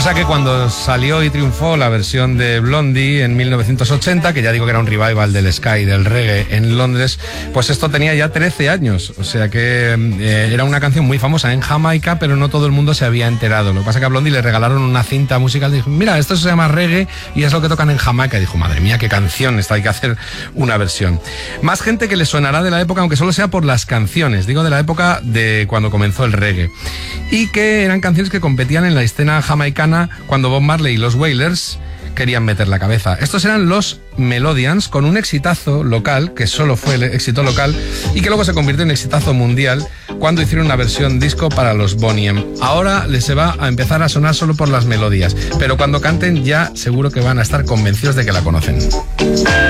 O sea que cuando salió y triunfó la versión de Blondie en 1980, que ya digo que era un revival del ska y del reggae en Londres, pues esto tenía ya 13 años. O sea que era una canción muy famosa en Jamaica, pero no todo el mundo se había enterado. Lo que pasa es que a Blondie le regalaron una cinta musical y dijo, mira, esto se llama reggae y es lo que tocan en Jamaica. Y dijo, madre mía, qué canción, esta hay que hacer una versión. Más gente que le sonará de la época, aunque solo sea por las canciones, digo de la época de cuando comenzó el reggae. Y que eran canciones que competían en la escena jamaicana cuando Bob Marley y los Wailers querían meter la cabeza. Estos eran los Melodians, con un exitazo local, que solo fue el éxito local, y que luego se convirtió en exitazo mundial cuando hicieron una versión disco para los Boney M. Ahora les se va a empezar a sonar solo por las melodías, pero cuando canten ya seguro que van a estar convencidos de que la conocen.